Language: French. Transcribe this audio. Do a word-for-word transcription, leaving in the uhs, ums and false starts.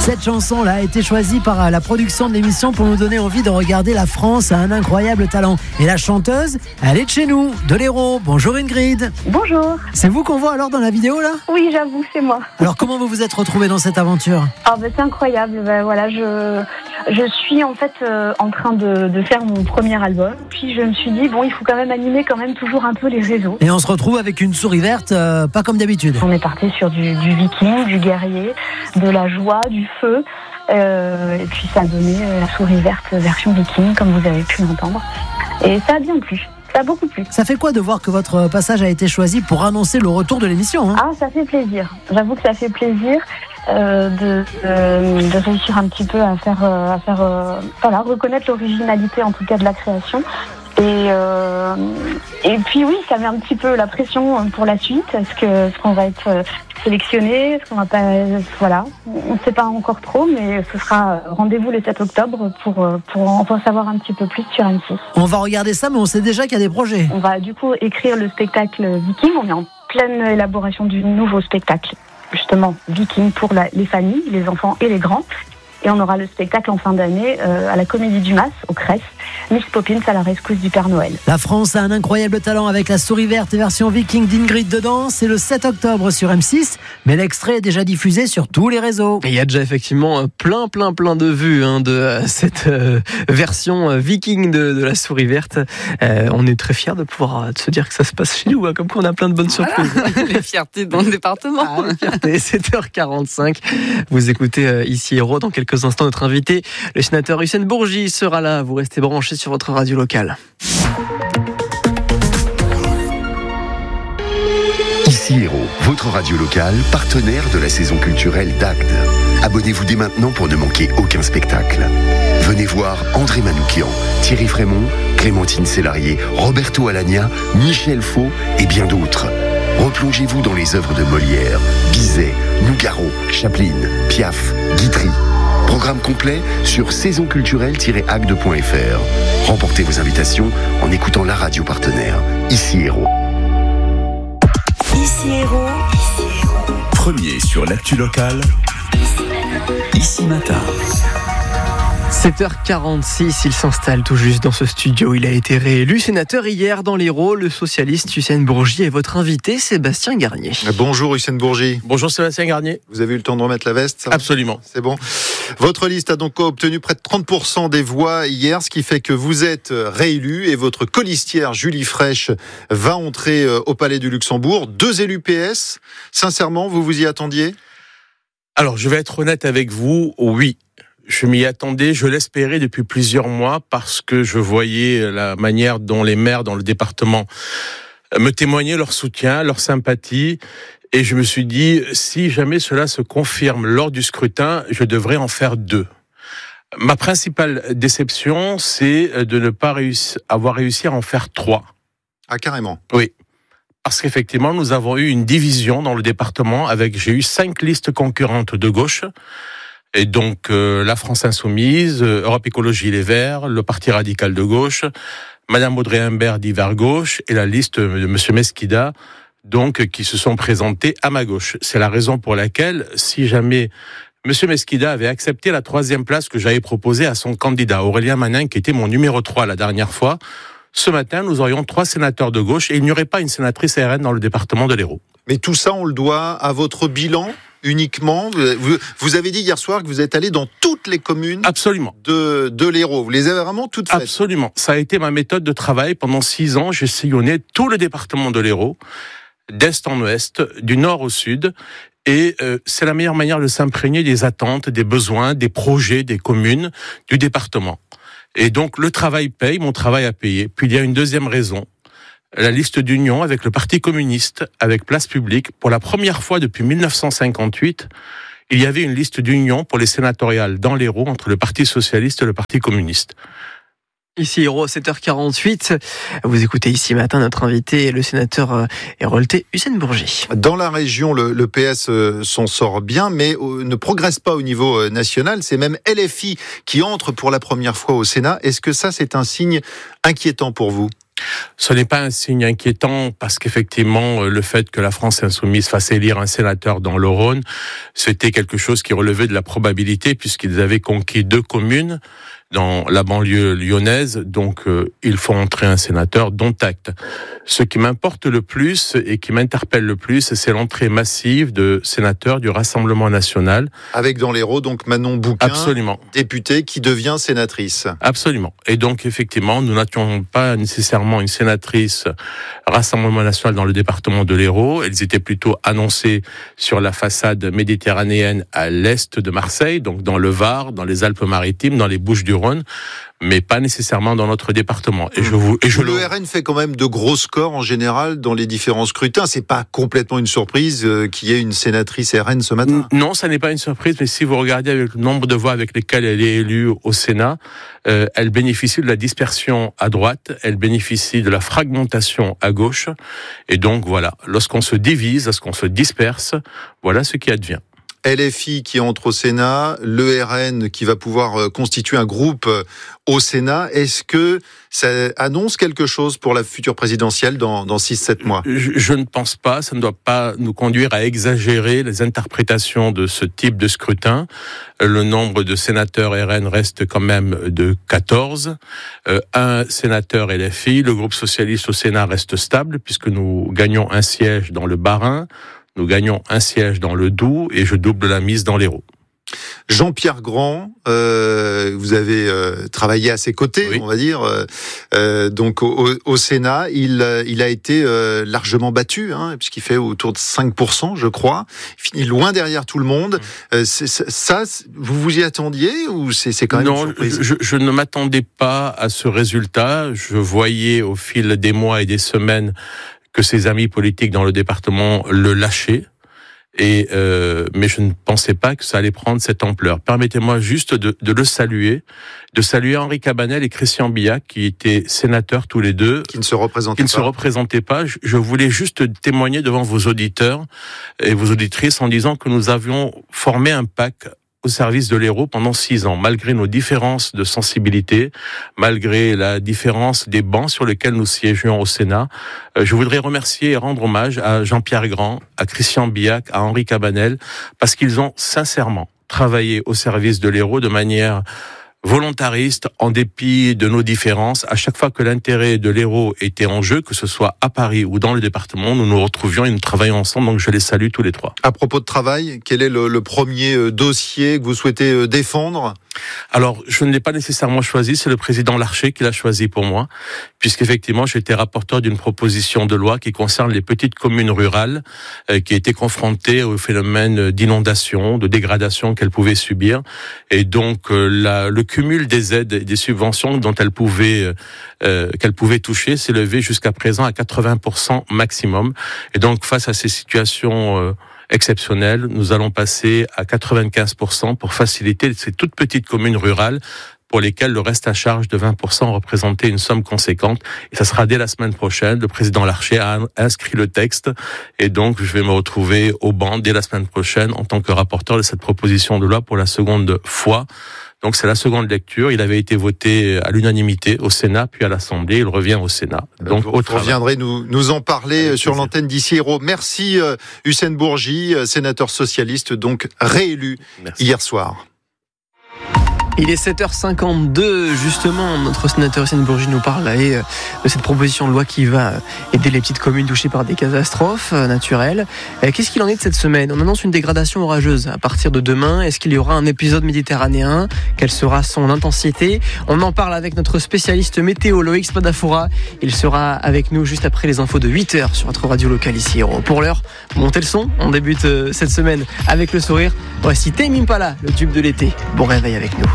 Cette chanson-là a été choisie par la production de l'émission pour nous donner envie de regarder La France a un incroyable talent. Et la chanteuse, elle est de chez nous, de l'Hérault. Bonjour Ingrid. Bonjour. C'est vous qu'on voit alors dans la vidéo là ? Oui, j'avoue, c'est moi. Alors comment vous vous êtes retrouvée dans cette aventure ? Ah ben c'est incroyable. Ben, voilà, je je suis en fait euh, en train de, de faire mon premier album. Puis je me suis dit bon, il faut quand même animer quand même toujours un peu les réseaux. Et on se retrouve avec une souris verte, euh, pas comme d'habitude. On est parti sur du, du viking, du guerrier, de la joie, du feu. Euh, et puis ça a donné euh, la souris verte version viking, comme vous avez pu l'entendre. Et ça a bien plu. Ça a beaucoup plu. Ça fait quoi de voir que votre passage a été choisi pour annoncer le retour de l'émission, hein ? Ah, ça fait plaisir. J'avoue que ça fait plaisir euh, de, de, de réussir un petit peu à faire, euh, à faire euh, voilà, reconnaître l'originalité en tout cas de la création. Et, euh, et puis oui, ça met un petit peu la pression pour la suite. Est-ce que, est-ce qu'on va être sélectionné ? Est-ce qu'on va pas, voilà, on ne sait pas encore trop, mais ce sera rendez-vous le sept octobre pour, pour en savoir un petit peu plus sur M six. On va regarder ça, mais on sait déjà qu'il y a des projets. On va du coup écrire le spectacle Viking. On est en pleine élaboration du nouveau spectacle, justement Viking pour la, les familles, les enfants et les grands. Et on aura le spectacle en fin d'année euh, à la Comédie du Mas, au Crest, Miss Poppins à la rescousse du Père Noël. La France a un incroyable talent avec la souris verte version viking d'Ingrid dedans. C'est le sept octobre sur M six, mais l'extrait est déjà diffusé sur tous les réseaux. Et il y a déjà effectivement plein, plein, plein de vues hein, de euh, cette euh, version euh, viking de, de la souris verte. Euh, on est très fiers de pouvoir euh, de se dire que ça se passe chez nous, hein, comme quoi on a plein de bonnes surprises. Voilà. Les fiertés dans le département. Ah, les fiertés, sept heures quarante-cinq. Vous écoutez euh, ici Hérault. Dans quelques instants, notre invité, le sénateur Hussein Bourgi, sera là. Vous restez branchés sur votre radio locale. Ici Hérault, votre radio locale, partenaire de la saison culturelle d'A C D. Abonnez-vous dès maintenant pour ne manquer aucun spectacle. Venez voir André Manoukian, Thierry Frémont, Clémentine Sélarié, Roberto Alagna, Michel Faux et bien d'autres. Replongez-vous dans les œuvres de Molière, Bizet, Nougaro, Chaplin, Piaf, Guitry. Programme complet sur saison culturelle tiret a c d point f r. Remportez vos invitations en écoutant la radio partenaire. Ici Hérault. Ici Hérault. Premier sur l'actu locale. Ici Matin. sept heures quarante-six, il s'installe tout juste dans ce studio. Il a été réélu sénateur hier dans l'Hérault. Le socialiste Hussein Bourgi est votre invité, Sébastien Garnier. Bonjour Hussein Bourgi. Bonjour Sébastien Garnier. Vous avez eu le temps de remettre la veste, ça ? Absolument. C'est bon. Votre liste a donc obtenu près de trente pour cent des voix hier, ce qui fait que vous êtes réélu et votre colistière Julie Fraîche va entrer au Palais du Luxembourg. Deux élus P S. Sincèrement, vous vous y attendiez ? Alors, je vais être honnête avec vous, oui. Je m'y attendais, je l'espérais depuis plusieurs mois parce que je voyais la manière dont les maires dans le département me témoignaient leur soutien, leur sympathie. Et je me suis dit, si jamais cela se confirme lors du scrutin, je devrais en faire deux. Ma principale déception, c'est de ne pas réussir, avoir réussi à en faire trois. Ah, carrément. Oui. Parce qu'effectivement, nous avons eu une division dans le département avec, j'ai eu cinq listes concurrentes de gauche. Et donc, euh, la France Insoumise, euh, Europe Écologie Les Verts, le Parti Radical de Gauche, Madame Audrey Imbert dit vers gauche, et la liste de Monsieur Mesquida, donc, qui se sont présentés à ma gauche. C'est la raison pour laquelle, si jamais Monsieur Mesquida avait accepté la troisième place que j'avais proposée à son candidat, Aurélien Manin, qui était mon numéro trois la dernière fois, ce matin, nous aurions trois sénateurs de gauche et il n'y aurait pas une sénatrice R N dans le département de l'Hérault. Mais tout ça, on le doit à votre bilan uniquement. Vous, vous avez dit hier soir que vous êtes allé dans toutes les communes Absolument. de, de l'Hérault. Vous les avez vraiment toutes faites ? Absolument. Ça a été ma méthode de travail. Pendant six ans, j'ai sillonné tout le département de l'Hérault, d'est en ouest, du nord au sud. Et euh, c'est la meilleure manière de s'imprégner des attentes, des besoins, des projets, des communes, du département. Et donc, le travail paye, mon travail a payé. Puis, il y a une deuxième raison. La liste d'union avec le Parti communiste, avec Place Publique. Pour la première fois depuis dix-neuf cent cinquante-huit, il y avait une liste d'union pour les sénatoriales dans l'Hérault entre le Parti socialiste et le Parti communiste. Ici Hérault, sept heures quarante-huit. Vous écoutez ici matin notre invité, le sénateur héraultais Hussein Bourgi. Dans la région, le, le P S euh, s'en sort bien, mais euh, ne progresse pas au niveau euh, national. C'est même L F I qui entre pour la première fois au Sénat. Est-ce que ça, c'est un signe inquiétant pour vous ? Ce n'est pas un signe inquiétant parce qu'effectivement, le fait que la France insoumise fasse élire un sénateur dans le Rhône, c'était quelque chose qui relevait de la probabilité puisqu'ils avaient conquis deux communes dans la banlieue lyonnaise, donc euh, il faut entrer un sénateur, dont acte. Ce qui m'importe le plus et qui m'interpelle le plus, c'est l'entrée massive de sénateurs du Rassemblement national. Avec dans l'Hérault, donc Manon Bouquin, Absolument. députée qui devient sénatrice. Absolument. Et donc effectivement, nous n'avions pas nécessairement une sénatrice Rassemblement national dans le département de l'Hérault. Elles étaient plutôt annoncées sur la façade méditerranéenne à l'est de Marseille, donc dans le Var, dans les Alpes-Maritimes, dans les Bouches-du-Rhône, mais pas nécessairement dans notre département. Et je vous, et je le R N fait quand même de gros scores en général dans les différents scrutins. C'est pas complètement une surprise euh, qu'il y ait une sénatrice R N ce matin. Non, ça n'est pas une surprise, mais si vous regardez avec le nombre de voix avec lesquelles elle est élue au Sénat, euh, elle bénéficie de la dispersion à droite, elle bénéficie de la fragmentation à gauche, et donc voilà, lorsqu'on se divise, lorsqu'on se disperse, voilà ce qui advient. L F I qui entre au Sénat, le R N qui va pouvoir constituer un groupe au Sénat. Est-ce que ça annonce quelque chose pour la future présidentielle dans, dans six sept mois ? je, je ne pense pas, ça ne doit pas nous conduire à exagérer les interprétations de ce type de scrutin. Le nombre de sénateurs R N reste quand même de quatorze. Euh, un sénateur L F I, le groupe socialiste au Sénat reste stable puisque nous gagnons un siège dans le Bas-Rhin. Nous gagnons un siège dans le Doubs et je double la mise dans l'Hérault. Jean-Pierre Grand, euh, vous avez euh, travaillé à ses côtés, oui. on va dire, euh, donc au, au Sénat. Il, il a été euh, largement battu, hein, puisqu'il fait autour de cinq pour cent, je crois. Il finit loin derrière tout le monde. Euh, c'est, ça, vous vous y attendiez ou c'est, c'est quand même non, une surprise ? je, je ne m'attendais pas à ce résultat. Je voyais au fil des mois et des semaines que ses amis politiques dans le département le lâchaient, et euh, mais je ne pensais pas que ça allait prendre cette ampleur. Permettez-moi juste de, de le saluer, de saluer Henri Cabanel et Christian Billac, qui étaient sénateurs tous les deux, qui ne se représentaient qui ne pas. se représentaient pas. Je, je voulais juste témoigner devant vos auditeurs et vos auditrices en disant que nous avions formé un pacte au service de l'Hérault pendant six ans, malgré nos différences de sensibilité, malgré la différence des bancs sur lesquels nous siégions au Sénat. Je voudrais remercier et rendre hommage à Jean-Pierre Grand, à Christian Billac, à Henri Cabanel, parce qu'ils ont sincèrement travaillé au service de l'Hérault de manière volontariste, en dépit de nos différences. À chaque fois que l'intérêt de l'Hérault était en jeu, que ce soit à Paris ou dans le département, nous nous retrouvions et nous travaillions ensemble, donc je les salue tous les trois. À propos de travail, quel est le, le premier dossier que vous souhaitez défendre ? Alors, je ne l'ai pas nécessairement choisi, c'est le président Larcher qui l'a choisi pour moi, puisqu'effectivement, j'étais rapporteur d'une proposition de loi qui concerne les petites communes rurales euh, qui étaient confrontées au phénomène d'inondation, de dégradation qu'elles pouvaient subir, et donc euh, la, le cumul des aides et des subventions dont elles pouvaient, euh, qu'elles pouvaient toucher s'est élevé jusqu'à présent à quatre-vingts pour cent maximum, et donc face à ces situations euh, exceptionnel, nous allons passer à quatre-vingt-quinze pour cent pour faciliter ces toutes petites communes rurales pour lesquelles le reste à charge de vingt pour cent représentait une somme conséquente. Et ça sera dès la semaine prochaine. Le président Larcher a inscrit le texte et donc je vais me retrouver au banc dès la semaine prochaine en tant que rapporteur de cette proposition de loi pour la seconde fois. Donc c'est la seconde lecture. Il avait été voté à l'unanimité au Sénat, puis à l'Assemblée. Il revient au Sénat. Donc vous au travail. reviendrez nous, nous en parler Avec sur plaisir. l'antenne d'ici Hérault. Merci euh, Hussein Bourgi, sénateur socialiste, donc réélu Merci. hier soir. Il est sept heures cinquante-deux, justement, notre sénateur Hussein Bourgi nous parle et, euh, de cette proposition de loi qui va aider les petites communes touchées par des catastrophes euh, naturelles. Euh, qu'est-ce qu'il en est de cette semaine ? On annonce une dégradation orageuse à partir de demain. Est-ce qu'il y aura un épisode méditerranéen ? Quelle sera son intensité ? On en parle avec notre spécialiste météo, Loïc Spadafora. Il sera avec nous juste après les infos de huit heures sur notre radio locale ici. Pour l'heure, montez le son. On débute euh, cette semaine avec le sourire. Voici Tame Impala, le tube de l'été. Bon réveil avec nous.